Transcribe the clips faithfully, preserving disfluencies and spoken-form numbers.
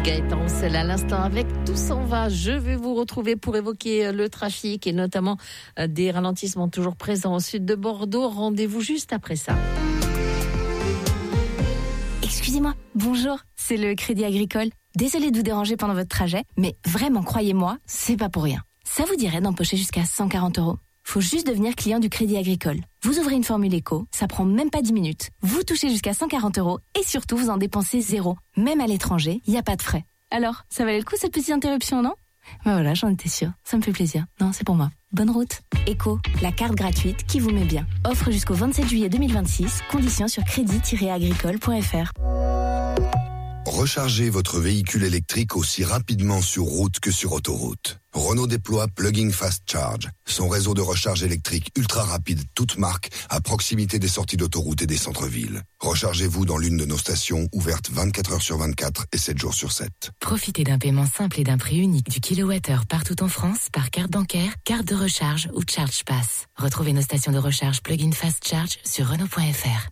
Gaëtan Roussel à l'instant avec Tout s'en va. Je vais vous retrouver pour évoquer le trafic et notamment des ralentissements toujours présents au sud de Bordeaux. Rendez-vous juste après ça. Excusez-moi, bonjour, c'est le Crédit Agricole. Désolée de vous déranger pendant votre trajet, mais vraiment, croyez-moi, c'est pas pour rien. Ça vous dirait d'empocher jusqu'à cent quarante euros? Faut juste devenir client du Crédit Agricole. Vous ouvrez une formule éco, ça prend même pas dix minutes. Vous touchez jusqu'à cent quarante euros et surtout vous en dépensez zéro. Même à l'étranger, il n'y a pas de frais. Alors, ça valait le coup cette petite interruption, non? Ben voilà, j'en étais sûre. Ça me fait plaisir. Non, c'est pour moi. Bonne route. Éco, la carte gratuite qui vous met bien. Offre jusqu'au vingt-sept juillet deux mille vingt-six. Conditions sur crédit tiret agricole point f r. Rechargez votre véhicule électrique aussi rapidement sur route que sur autoroute. Renault déploie Plug-in Fast Charge, son réseau de recharge électrique ultra rapide toute marque à proximité des sorties d'autoroute et des centres-villes. Rechargez-vous dans l'une de nos stations ouvertes vingt-quatre heures sur vingt-quatre et sept jours sur sept. Profitez d'un paiement simple et d'un prix unique du kilowattheure partout en France par carte bancaire, carte de recharge ou Charge Pass. Retrouvez nos stations de recharge Plug-in Fast Charge sur Renault point f r.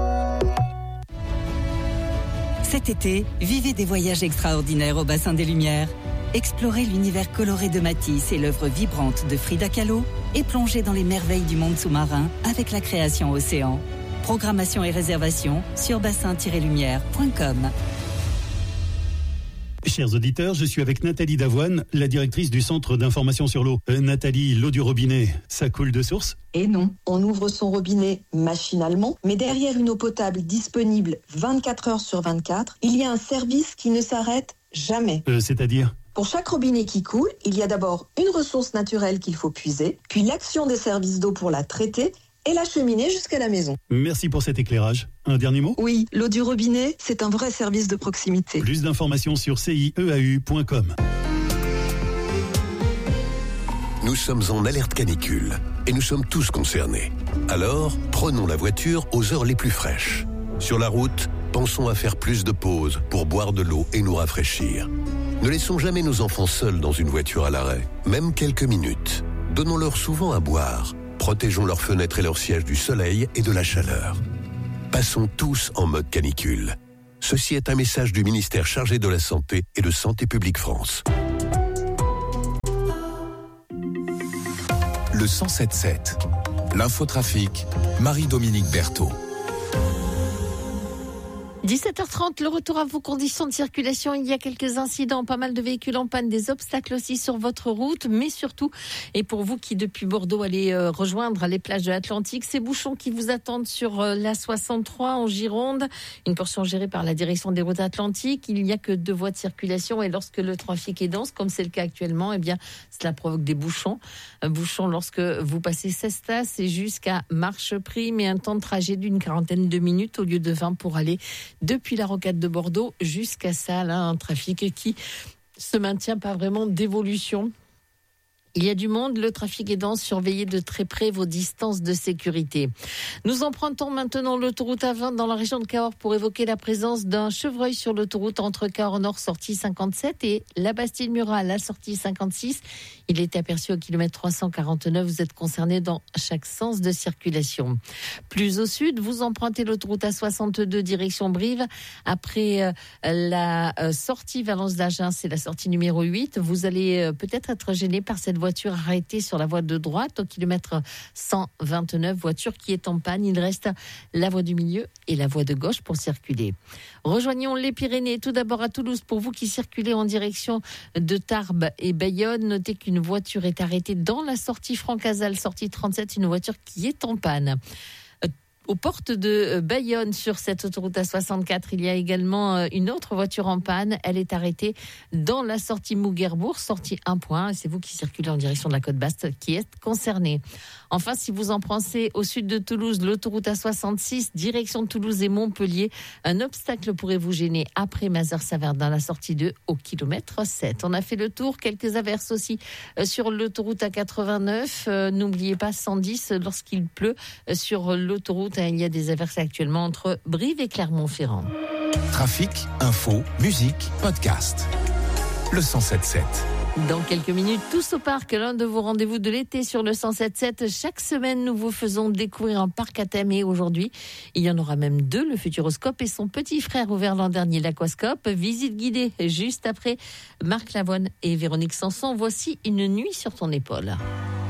Cet été, vivez des voyages extraordinaires au bassin des Lumières. Explorez l'univers coloré de Matisse et l'œuvre vibrante de Frida Kahlo et plongez dans les merveilles du monde sous-marin avec la création Océan. Programmation et réservation sur bassin tiret lumière point com. Chers auditeurs, je suis avec Nathalie Davoine, la directrice du Centre d'information sur l'eau. Euh, Nathalie, l'eau du robinet, ça coule de source ? Et non, on ouvre son robinet machinalement, mais derrière une eau potable disponible vingt-quatre heures sur vingt-quatre, il y a un service qui ne s'arrête jamais. Euh, c'est-à-dire ? Pour chaque robinet qui coule, il y a d'abord une ressource naturelle qu'il faut puiser, puis l'action des services d'eau pour la traiter et l'acheminer jusqu'à la maison. Merci pour cet éclairage. Un dernier mot ? Oui, l'eau du robinet, c'est un vrai service de proximité. Plus d'informations sur c i e a u point com. Nous sommes en alerte canicule et nous sommes tous concernés. Alors, prenons la voiture aux heures les plus fraîches. Sur la route, pensons à faire plus de pauses pour boire de l'eau et nous rafraîchir. Ne laissons jamais nos enfants seuls dans une voiture à l'arrêt, même quelques minutes. Donnons-leur souvent à boire. Protégeons leurs fenêtres et leurs sièges du soleil et de la chaleur. Passons tous en mode canicule. Ceci est un message du ministère chargé de la Santé et de Santé publique France. Le cent sept sept. L'infotrafic, Marie-Dominique Berthaud. dix-sept heures trente, le retour à vos conditions de circulation. Il y a quelques incidents, pas mal de véhicules en panne, des obstacles aussi sur votre route, mais surtout, et pour vous qui depuis Bordeaux allez euh, rejoindre les plages de l'Atlantique, ces bouchons qui vous attendent sur euh, la soixante-trois en Gironde, une portion gérée par la direction des routes atlantiques. Il n'y a que deux voies de circulation et lorsque le trafic est dense, comme c'est le cas actuellement, eh bien, cela provoque des bouchons. Un bouchon lorsque vous passez Cestas et jusqu'à Marcheprime et un temps de trajet d'une quarantaine de minutes au lieu de vingt pour aller depuis la rocade de Bordeaux jusqu'à ça, là, un trafic qui se maintient pas vraiment d'évolution. Il y a du monde, le trafic est dense, surveillez de très près vos distances de sécurité. Nous empruntons maintenant l'autoroute A vingt dans la région de Cahors pour évoquer la présence d'un chevreuil sur l'autoroute entre Cahors Nord, sortie cinquante-sept, et la Bastille-Murat, la sortie cinquante-six. Il est aperçu au kilomètre trois cent quarante-neuf. Vous êtes concerné dans chaque sens de circulation. Plus au sud, vous empruntez l'autoroute A soixante-deux direction Brive. Après euh, la euh, sortie Valence-d'Agen, c'est la sortie numéro huit. Vous allez euh, peut-être être gêné par cette voiture arrêtée sur la voie de droite au kilomètre cent vingt-neuf, voiture qui est en panne. Il reste la voie du milieu et la voie de gauche pour circuler. Rejoignons les Pyrénées, tout d'abord à Toulouse. Pour vous qui circulez en direction de Tarbes et Bayonne, notez qu'une voiture est arrêtée dans la sortie Francazal, sortie trente-sept, une voiture qui est en panne. Aux portes de Bayonne, sur cette autoroute A soixante-quatre, il y a également une autre voiture en panne. Elle est arrêtée dans la sortie Mouguerbourg, sortie un point. Et c'est vous qui circulez en direction de la côte Basque qui êtes concerné. Enfin, si vous empruntez au sud de Toulouse, l'autoroute A soixante-six, direction Toulouse et Montpellier, un obstacle pourrait vous gêner après Mazères-Saverne dans la sortie deux au kilomètre sept. On a fait le tour. Quelques averses aussi sur l'autoroute A quatre-vingt-neuf. Euh, n'oubliez pas cent dix lorsqu'il pleut sur l'autoroute. Il y a des averses actuellement entre Brive et Clermont-Ferrand. Trafic, info, musique, podcast. Le cent sept sept. Dans quelques minutes, tous au parc, l'un de vos rendez-vous de l'été sur le cent sept sept. Chaque semaine, nous vous faisons découvrir un parc à thème et aujourd'hui, il y en aura même deux, le Futuroscope et son petit frère ouvert l'an dernier, l'Aquascope. Visite guidée juste après Marc Lavoine et Véronique Sanson. Voici Une nuit sur ton épaule.